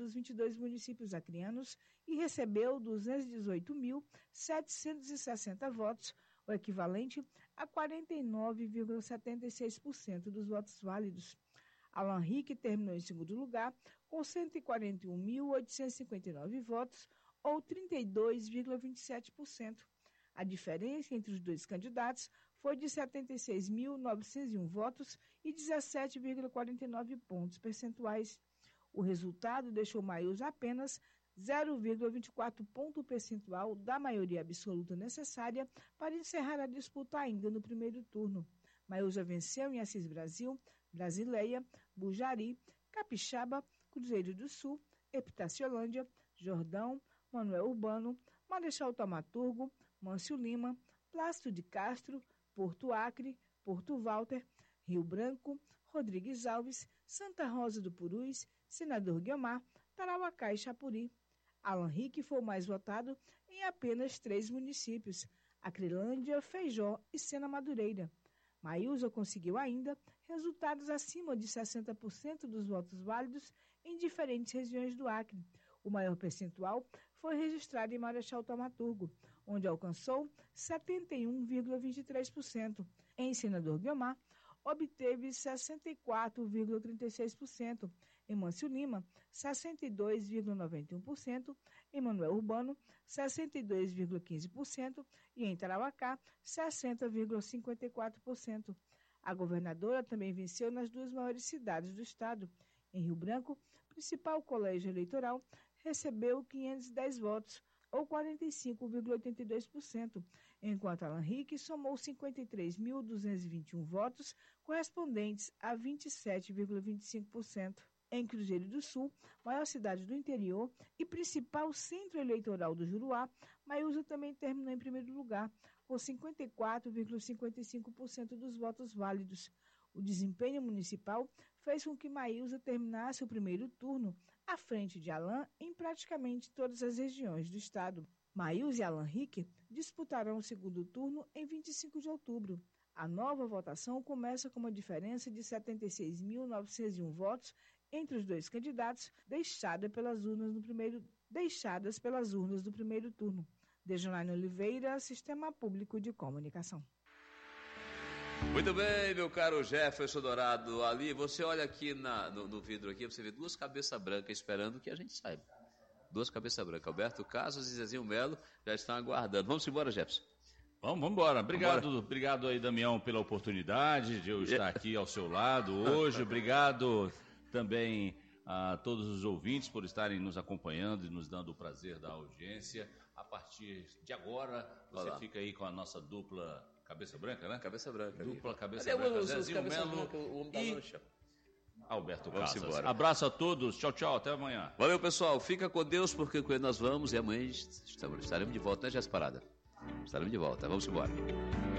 dos 22 municípios acreanos e recebeu 218.760 votos, o equivalente a 49,76% dos votos válidos. Alan Rick terminou em segundo lugar com 141.859 votos, ou 32,27%. A diferença entre os dois candidatos foi de 76.901 votos e 17,49 pontos percentuais. O resultado deixou Maílson apenas 0,24 ponto percentual da maioria absoluta necessária para encerrar a disputa ainda no primeiro turno. Maílson venceu em Assis Brasil, Brasileia, Bujari, Capixaba, Cruzeiro do Sul, Epitaciolândia, Jordão, Manoel Urbano, Marechal Thaumaturgo, Mâncio Lima, Plácido de Castro, Porto Acre, Porto Walter, Rio Branco, Rodrigues Alves, Santa Rosa do Purus, Senador Guiomar, Tarauacá e Chapuri. Alan Rick foi o mais votado em apenas 3 municípios, Acrelândia, Feijó e Sena Madureira. Maílson conseguiu ainda resultados acima de 60% dos votos válidos em diferentes regiões do Acre. O maior percentual foi registrado em Marechal Thaumaturgo, onde alcançou 71,23%. Em Senador Guiomar, obteve 64,36%. Em Mâncio Lima, 62,91%. Em Manoel Urbano, 62,15%. E em Tarauacá, 60,54%. A governadora também venceu nas 2 maiores cidades do estado. Em Rio Branco, o principal colégio eleitoral recebeu 510 votos, ou 45,82%, enquanto Alan Rick somou 53.221 votos, correspondentes a 27,25%. Em Cruzeiro do Sul, maior cidade do interior e principal centro eleitoral do Juruá, Maílson também terminou em primeiro lugar, com 54,55% dos votos válidos. O desempenho municipal fez com que Maílson terminasse o primeiro turno à frente de Alan em praticamente todas as regiões do estado. Maílson e Alan Rick disputarão o segundo turno em 25 de outubro. A nova votação começa com uma diferença de 76.901 votos entre os dois candidatos deixadas pelas urnas do primeiro turno. Dejonaine Oliveira, Sistema Público de Comunicação. Muito bem, meu caro Jefferson Dourado. Ali, você olha aqui no vidro aqui, você vê 2 cabeças brancas esperando que a gente saiba. 2 cabeças brancas. Alberto Casos e Zezinho Melo já estão aguardando. Vamos embora, Jefferson. Vamos embora. Obrigado aí, Damião, pela oportunidade de eu estar aqui ao seu lado hoje. Obrigado também a todos os ouvintes por estarem nos acompanhando e nos dando o prazer da audiência. A partir de agora, você fica aí com a nossa dupla Cabeça Branca, né? Cabeça Branca. Dupla Cabeça Branca. Zezinho Melo e Alberto Casas. Abraço a todos. Tchau, tchau. Até amanhã. Valeu, pessoal. Fica com Deus, porque com ele nós vamos. E amanhã estaremos de volta, né, Jéssica Parada? Estaremos de volta. Vamos embora.